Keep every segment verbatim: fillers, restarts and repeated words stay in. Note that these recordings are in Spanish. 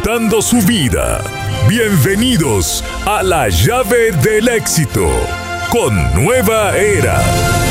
impactando su vida. Bienvenidos a La Llave del Éxito con Nueva Era.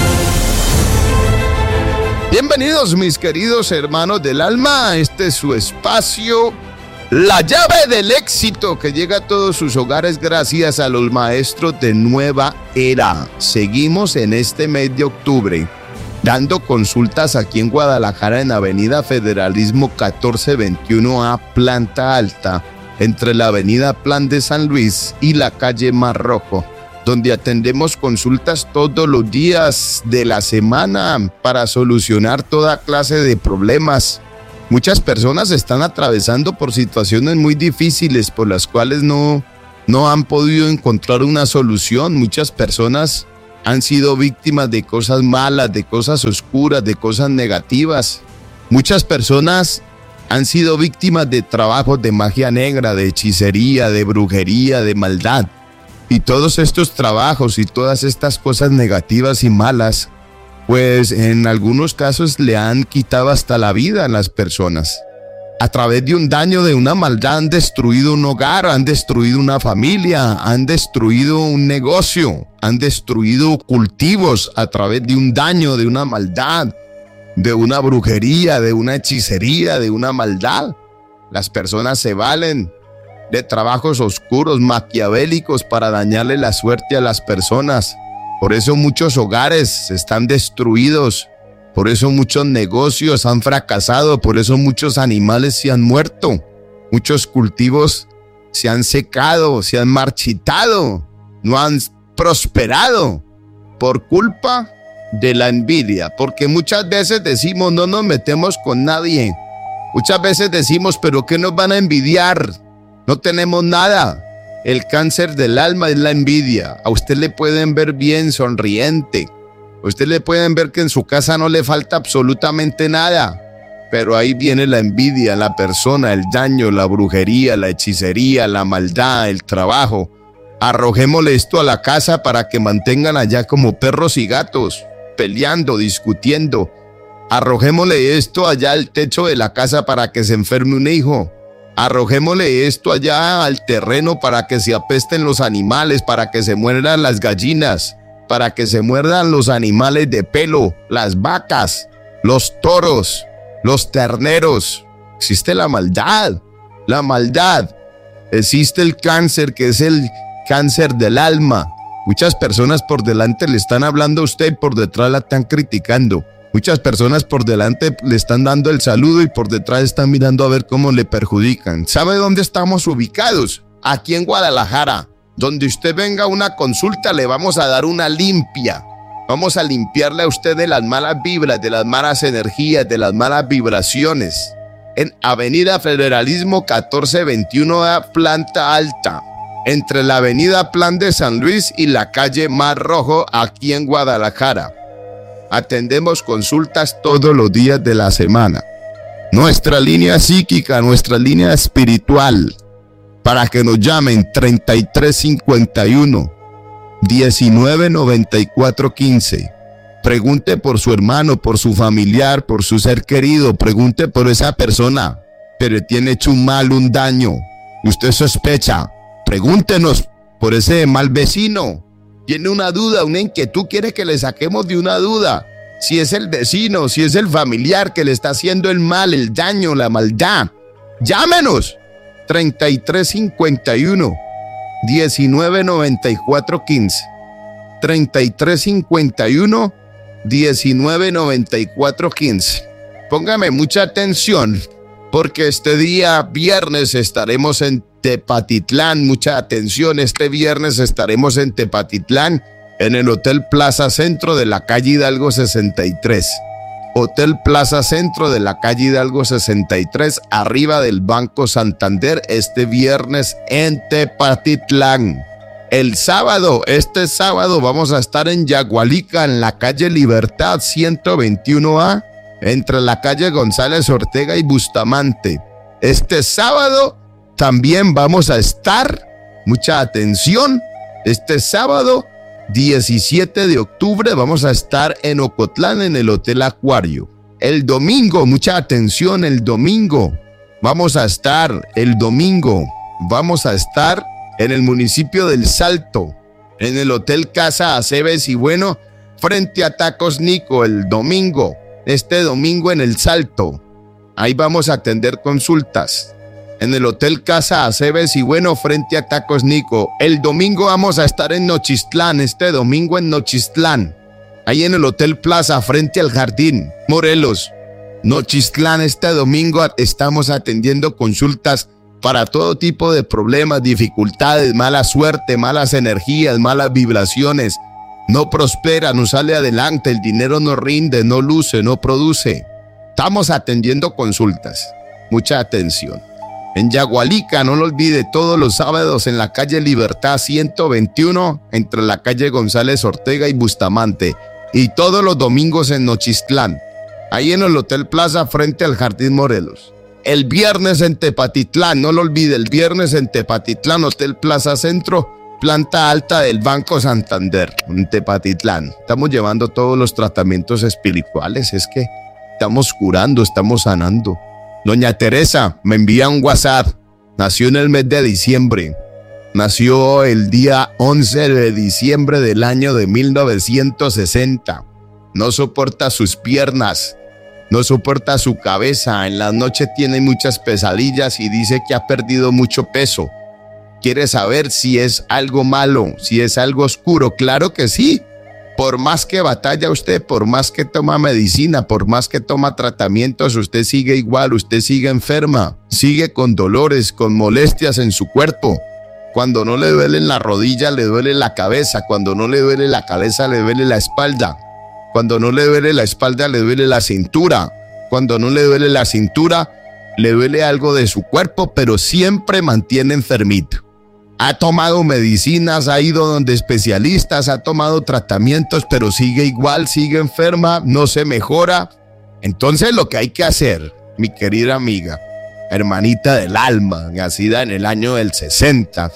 Bienvenidos mis queridos hermanos del alma, este es su espacio, La Llave del Éxito, que llega a todos sus hogares gracias a los maestros de Nueva Era. Seguimos en este mes de octubre dando consultas aquí en Guadalajara en Avenida Federalismo catorce veintiuno A, planta alta, entre la Avenida Plan de San Luis y la calle Mar Rojo, donde atendemos consultas todos los días de la semana para solucionar toda clase de problemas. Muchas personas están atravesando por situaciones muy difíciles por las cuales no, no han podido encontrar una solución. Muchas personas han sido víctimas de cosas malas, de cosas oscuras, de cosas negativas. Muchas personas han sido víctimas de trabajos de magia negra, de hechicería, de brujería, de maldad. Y todos estos trabajos y todas estas cosas negativas y malas, pues en algunos casos le han quitado hasta la vida a las personas. A través de un daño, de una maldad, han destruido un hogar, han destruido una familia, han destruido un negocio, han destruido cultivos a través de un daño, de una maldad, de una brujería, de una hechicería, de una maldad. Las personas se valen de trabajos oscuros, maquiavélicos, para dañarle la suerte a las personas. Por eso muchos hogares están destruidos. Por eso muchos negocios han fracasado, por eso muchos animales se han muerto, muchos cultivos se han secado, se han marchitado, no han prosperado por culpa de la envidia. Porque muchas veces decimos, no nos metemos con nadie. Muchas veces decimos, pero ¿qué nos van a envidiar? No tenemos nada. El cáncer del alma es la envidia. A usted le pueden ver bien, sonriente. A usted le pueden ver que en su casa no le falta absolutamente nada, pero ahí viene la envidia, la persona, el daño, la brujería, la hechicería, la maldad, el trabajo. Arrojémosle esto a la casa para que mantengan allá como perros y gatos, peleando, discutiendo. Arrojémosle esto allá al techo de la casa para que se enferme un hijo. Arrojémosle esto allá al terreno para que se apesten los animales, para que se mueran las gallinas, para que se muerdan los animales de pelo, las vacas, los toros, los terneros. Existe la maldad, la maldad. Existe el cáncer, que es el cáncer del alma. Muchas personas por delante le están hablando a usted y por detrás la están criticando. Muchas personas por delante le están dando el saludo y por detrás están mirando a ver cómo le perjudican. ¿Sabe dónde estamos ubicados? Aquí en Guadalajara. Donde usted venga a una consulta, le vamos a dar una limpia. Vamos a limpiarle a usted de las malas vibras, de las malas energías, de las malas vibraciones. En Avenida Federalismo catorce veintiuno A, planta alta, entre la Avenida Plan de San Luis y la calle Mar Rojo, aquí en Guadalajara. Atendemos consultas todos los días de la semana. Nuestra línea psíquica, nuestra línea espiritual, para que nos llamen treinta y tres cincuenta y uno, diecinueve noventa y cuatro quince. Pregunte por su hermano, por su familiar, por su ser querido. Pregunte por esa persona que le tiene hecho un mal, un daño. Usted sospecha. Pregúntenos por ese mal vecino. Tiene una duda, una inquietud, quiere que le saquemos de una duda. Si es el vecino, si es el familiar que le está haciendo el mal, el daño, la maldad. Llámenos. treinta y tres cincuenta y uno, diecinueve noventa y cuatro quince. treinta y tres cincuenta y uno, diecinueve noventa y cuatro quince. Póngame mucha atención, porque este día viernes estaremos en Tepatitlán. Mucha atención, este viernes estaremos en Tepatitlán, en el Hotel Plaza Centro de la calle Hidalgo sesenta y tres. Hotel Plaza Centro de la calle Hidalgo sesenta y tres, arriba del Banco Santander, este viernes en Tepatitlán. El sábado, este sábado, vamos a estar en Yagualica, en la calle Libertad ciento veintiuno A, entre la calle González Ortega y Bustamante. Este sábado también vamos a estar, mucha atención, este sábado diecisiete de octubre vamos a estar en Ocotlán, en el Hotel Acuario. El domingo, mucha atención, el domingo Vamos a estar el domingo, vamos a estar en el municipio del Salto, en el Hotel Casa Aceves y Bueno, frente a Tacos Nico, el domingo, este domingo en el Salto. Ahí vamos a atender consultas. En el Hotel Casa Aceves y Bueno, frente a Tacos Nico. El domingo vamos a estar en Nochistlán, este domingo en Nochistlán. Ahí en el Hotel Plaza, frente al Jardín, Morelos. Nochistlán, este domingo estamos atendiendo consultas para todo tipo de problemas, dificultades, mala suerte, malas energías, malas vibraciones. No prospera, no sale adelante, el dinero no rinde, no luce, no produce. Estamos atendiendo consultas. Mucha atención. En Yagualica, no lo olvide, todos los sábados en la calle Libertad ciento veintiuno, entre la calle González Ortega y Bustamante. Y todos los domingos en Nochistlán, ahí en el Hotel Plaza, frente al Jardín Morelos. El viernes en Tepatitlán, no lo olvide, el viernes en Tepatitlán, Hotel Plaza Centro, planta alta del Banco Santander, en Tepatitlán. Estamos llevando todos los tratamientos espirituales, es que estamos curando, estamos sanando. Doña Teresa me envía un WhatsApp, nació en el mes de diciembre, nació el día once de diciembre del año de mil novecientos sesenta, no soporta sus piernas, no soporta su cabeza, en las noches tiene muchas pesadillas y dice que ha perdido mucho peso. Quiere saber si es algo malo, si es algo oscuro. Claro que sí. Por más que batalla usted, por más que toma medicina, por más que toma tratamientos, usted sigue igual, usted sigue enferma, sigue con dolores, con molestias en su cuerpo. Cuando no le duele la rodilla, le duele la cabeza. Cuando no le duele la cabeza, le duele la espalda. Cuando no le duele la espalda, le duele la cintura. Cuando no le duele la cintura, le duele algo de su cuerpo, pero siempre mantiene enfermito. Ha tomado medicinas, ha ido donde especialistas, ha tomado tratamientos, pero sigue igual, sigue enferma, no se mejora. Entonces lo que hay que hacer, mi querida amiga, hermanita del alma, nacida en el año del sesenta,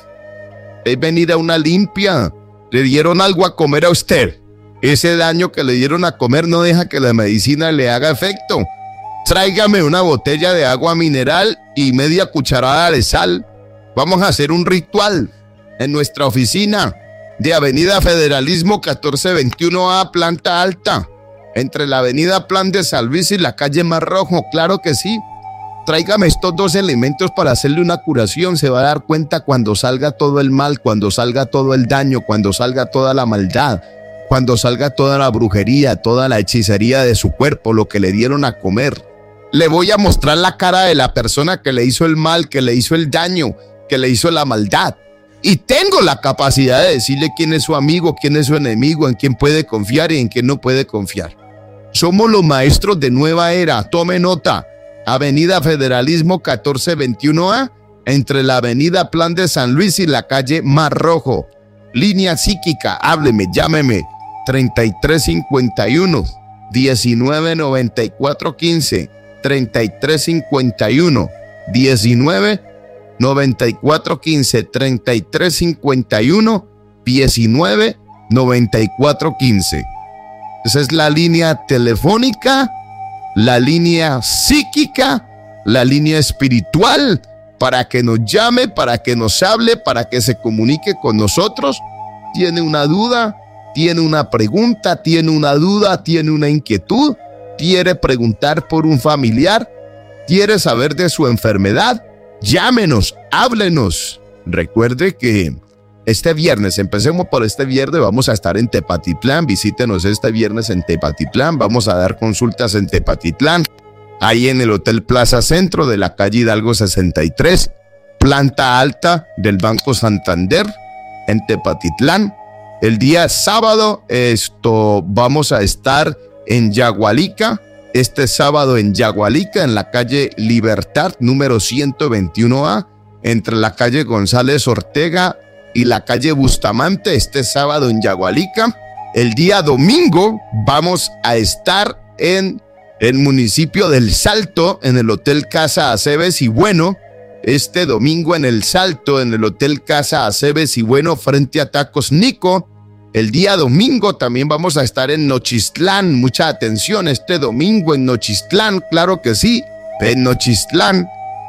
es venir a una limpia. Le dieron algo a comer a usted. Ese daño que le dieron a comer no deja que la medicina le haga efecto. Tráigame una botella de agua mineral y media cucharada de sal. Vamos a hacer un ritual en nuestra oficina de Avenida Federalismo catorce veintiuno A, planta alta, entre la Avenida Plan de San Luis y la calle Mar Rojo. Claro que sí. Tráigame estos dos elementos para hacerle una curación. Se va a dar cuenta cuando salga todo el mal, cuando salga todo el daño, cuando salga toda la maldad, cuando salga toda la brujería, toda la hechicería de su cuerpo, lo que le dieron a comer. Le voy a mostrar la cara de la persona que le hizo el mal, que le hizo el daño, que le hizo la maldad. Y tengo la capacidad de decirle quién es su amigo, quién es su enemigo, en quién puede confiar y en quién no puede confiar. Somos los maestros de nueva era. Tome nota. Avenida Federalismo catorce veintiuno A, entre la Avenida Plan de San Luis y la calle Mar Rojo. Línea psíquica. Hábleme, llámeme. treinta y tres cincuenta y uno, diecinueve noventa y cuatro quince. treinta y tres cincuenta y uno, diecinueve noventa y cuatro quince. treinta y tres cincuenta y uno, diecinueve noventa y cuatro quince. Esa es la línea telefónica, la línea psíquica, la línea espiritual, para que nos llame, para que nos hable, para que se comunique con nosotros. ¿Tiene una duda? ¿Tiene una pregunta? ¿Tiene una duda? ¿Tiene una inquietud? ¿Quiere preguntar por un familiar? ¿Quiere saber de su enfermedad? Llámenos, háblenos. Recuerde que este viernes, empecemos por este viernes, vamos a estar en Tepatitlán. Visítenos este viernes en Tepatitlán. Vamos a dar consultas en Tepatitlán, ahí en el Hotel Plaza Centro de la calle Hidalgo sesenta y tres, planta alta del Banco Santander, en Tepatitlán. El día sábado esto, vamos a estar en Yagualica, este sábado en Yagualica, en la calle Libertad, número ciento veintiuno A, entre la calle González Ortega y la calle Bustamante, este sábado en Yagualica. El día domingo vamos a estar en el municipio del Salto, en el Hotel Casa Aceves y Bueno. Este domingo en el Salto, en el Hotel Casa Aceves y Bueno, frente a Tacos Nico. El día domingo también vamos a estar en Nochistlán. Mucha atención, este domingo en Nochistlán, claro que sí, en Nochistlán,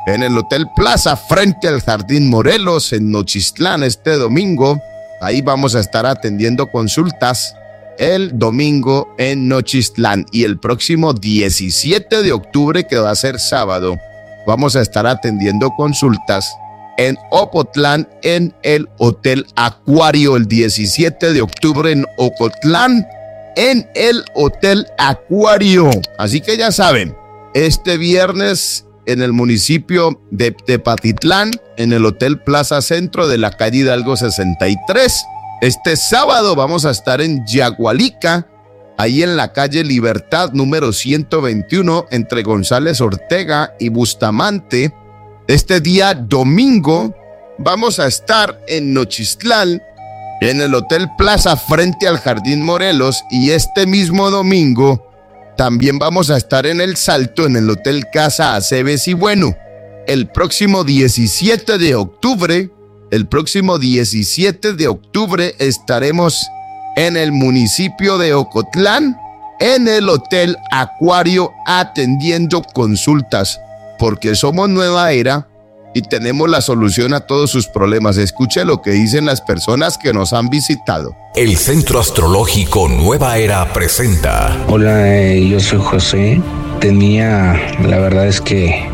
en el Hotel Plaza frente al Jardín Morelos en Nochistlán este domingo. Ahí vamos a estar atendiendo consultas el domingo en Nochistlán. Y el próximo diecisiete de octubre, que va a ser sábado, vamos a estar atendiendo consultas en Ocotlán en el Hotel Acuario. El diecisiete de octubre en Ocotlán en el Hotel Acuario. Así que ya saben, este viernes en el municipio de Tepatitlán, en el Hotel Plaza Centro de la calle Hidalgo sesenta y tres. Este sábado vamos a estar en Yagualica, ahí en la calle Libertad número ciento veintiuno, entre González Ortega y Bustamante. Este día domingo vamos a estar en Nochistlán, en el Hotel Plaza frente al Jardín Morelos. Y este mismo domingo también vamos a estar en El Salto, en el Hotel Casa Aceves y Bueno. El próximo diecisiete de octubre, el próximo diecisiete de octubre estaremos en el municipio de Ocotlán, en el Hotel Acuario, atendiendo consultas, porque somos Nueva Era y tenemos la solución a todos sus problemas. Escuche lo que dicen las personas que nos han visitado. El Centro Astrológico Nueva Era presenta. Hola, eh, yo soy José. Tenía, la verdad es que,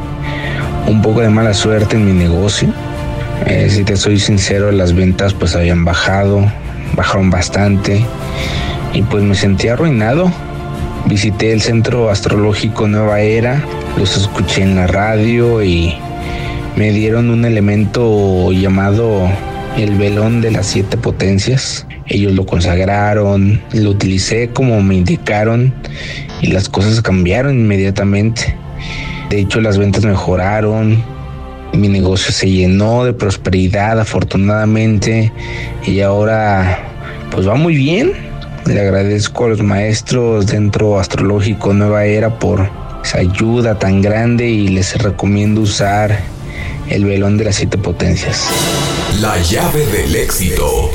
un poco de mala suerte en mi negocio. Eh, si te soy sincero, las ventas pues habían bajado, bajaron bastante y pues me sentí arruinado. Visité el Centro Astrológico Nueva Era, los escuché en la radio y me dieron un elemento llamado el velón de las siete potencias. Ellos lo consagraron, lo utilicé como me indicaron y las cosas cambiaron inmediatamente. De hecho, las ventas mejoraron, mi negocio se llenó de prosperidad afortunadamente y ahora pues va muy bien. Le agradezco a los maestros Centro Astrológico Nueva Era por esa ayuda tan grande y les recomiendo usar el velón de las siete potencias. La llave del éxito.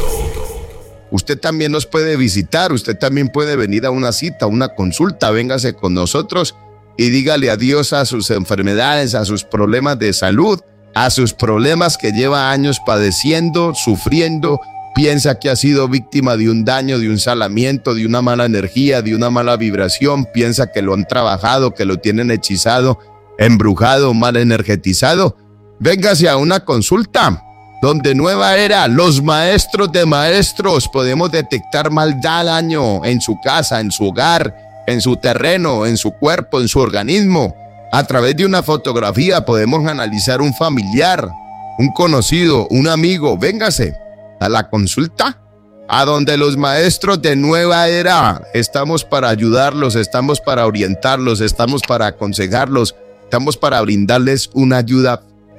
Usted también nos puede visitar, usted también puede venir a una cita, a una consulta. Véngase con nosotros y dígale adiós a sus enfermedades, a sus problemas de salud, a sus problemas que lleva años padeciendo, sufriendo. Piensa que ha sido víctima de un daño, de un salamiento, de una mala energía, de una mala vibración. Piensa que lo han trabajado, que lo tienen hechizado, embrujado, mal energetizado. Véngase a una consulta donde Nueva Era, los maestros de maestros, podemos detectar maldad, daño en su casa, en su hogar, en su terreno, en su cuerpo, en su organismo. A través de una fotografía podemos analizar un familiar, un conocido, un amigo. Véngase a la consulta, a donde los maestros de Nueva Era estamos para ayudarlos, estamos para orientarlos, estamos para aconsejarlos, estamos para brindarles una ayuda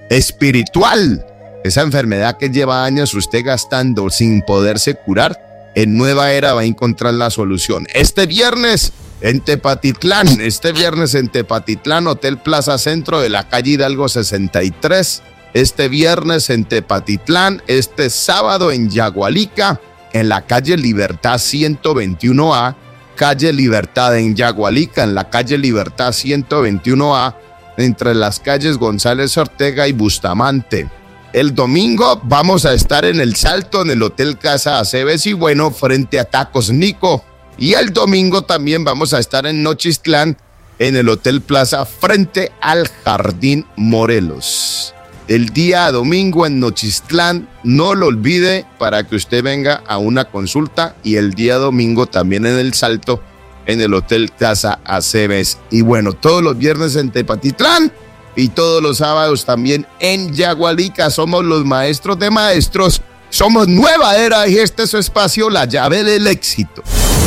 espiritual. Esa enfermedad que lleva años usted gastando sin poderse curar, en Nueva Era va a encontrar la solución. Este viernes en Tepatitlán, este viernes en Tepatitlán, Hotel Plaza Centro de la calle Hidalgo sesenta y tres. Este viernes en Tepatitlán, este sábado en Yagualica, en la calle Libertad ciento veintiuno A, calle Libertad en Yagualica, en la calle Libertad ciento veintiuno A, entre las calles González Ortega y Bustamante. El domingo vamos a estar en El Salto, en el Hotel Casa Aceves y Bueno, frente a Tacos Nico. Y el domingo también vamos a estar en Nochistlán, en el Hotel Plaza, frente al Jardín Morelos. El día domingo en Nochistlán, no lo olvide para que usted venga a una consulta. Y el día domingo también en El Salto, en el Hotel Casa Aceves. Y bueno, todos los viernes en Tepatitlán y todos los sábados también en Yagualica. Somos los maestros de maestros, somos Nueva Era y este es su espacio, La Llave del Éxito.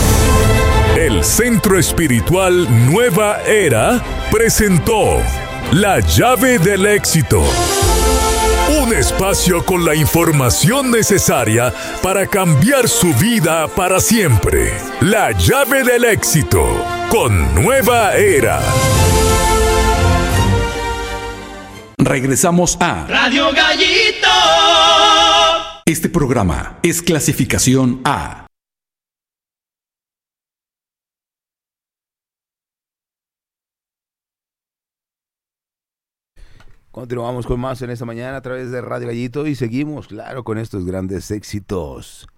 El Centro Espiritual Nueva Era presentó La Llave del Éxito. Un espacio con la información necesaria para cambiar su vida para siempre. La Llave del Éxito con Nueva Era. Regresamos a Radio Gallito. Este programa es clasificación A. Continuamos con más en esta mañana a través de Radio Gallito y seguimos, claro, con estos grandes éxitos.